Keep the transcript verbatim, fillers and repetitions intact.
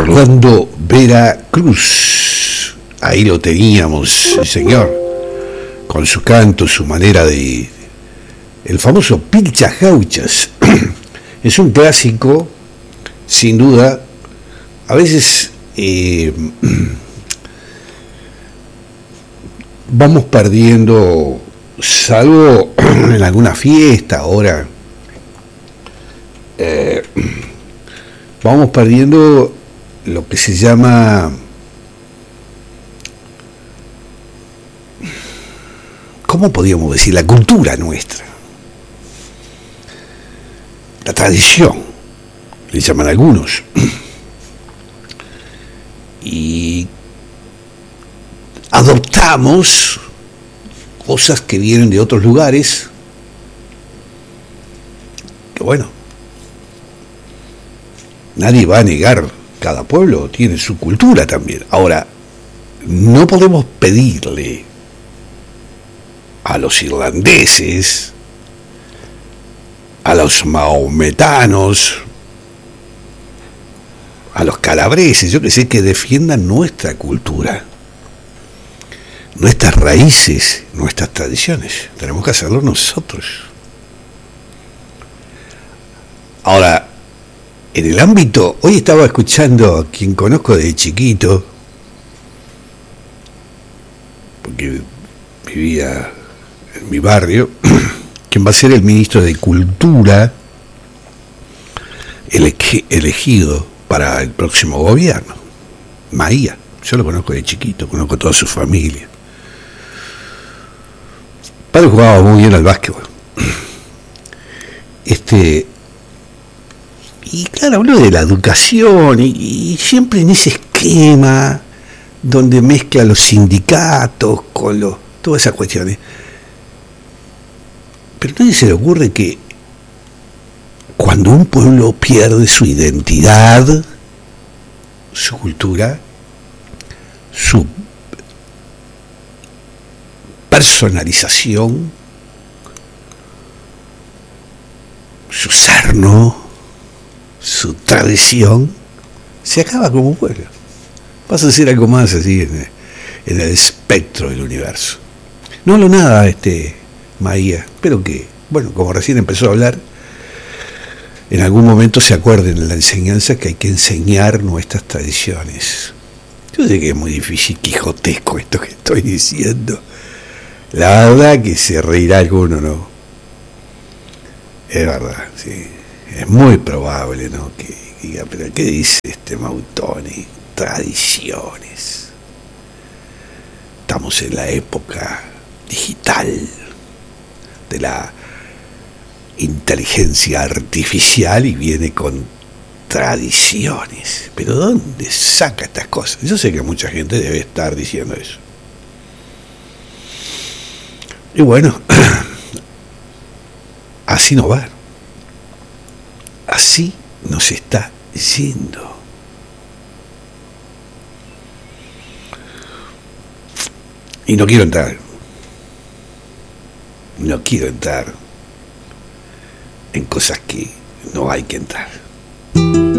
Orlando Vera Cruz. Ahí lo teníamos, sí, señor, con su canto, su manera de... el famoso Pilchas Gauchas. Es un clásico, sin duda. A veces eh, vamos perdiendo, salvo en alguna fiesta ahora, eh, vamos perdiendo lo que se llama, ¿cómo podríamos decir? La cultura nuestra, la tradición, le llaman algunos. Y adoptamos cosas que vienen de otros lugares, que bueno, nadie va a negar, cada pueblo tiene su cultura también. Ahora, no podemos pedirle a los irlandeses, a los mahometanos, a los calabreses, yo que sé, que defiendan nuestra cultura, nuestras raíces, nuestras tradiciones. Tenemos que hacerlo nosotros. Ahora, en el ámbito, hoy estaba escuchando a quien conozco de chiquito, porque vivía en mi barrio, quien va a ser el ministro de Cultura ele- elegido para el próximo gobierno, Maía. Yo lo conozco de chiquito, conozco toda su familia. El padre jugaba muy bien al básquetbol. Este, y claro, habló de la educación, y, y siempre en ese esquema donde mezcla los sindicatos con los, todas esas cuestiones. Pero a nadie se le ocurre que cuando un pueblo pierde su identidad, su cultura, su personalización, su sarno, su tradición, se acaba como pueblo. Pasa a ser algo más así en el, en el espectro del universo. No hablo nada, este Maía, pero que, bueno, como recién empezó a hablar, en algún momento se acuerden en la enseñanza que hay que enseñar nuestras tradiciones. Yo sé que es muy difícil, quijotesco esto que estoy diciendo. La verdad que se reirá alguno, ¿no? Es verdad, sí. Es muy probable, ¿no? Que diga, pero ¿qué dice este Mautoni? Tradiciones. Estamos en la época digital de la inteligencia artificial y viene con tradiciones. Pero ¿dónde saca estas cosas? Yo sé que mucha gente debe estar diciendo eso. Y bueno, así no va. Así nos está yendo. Y no quiero entrar. No quiero entrar en cosas que no hay que entrar.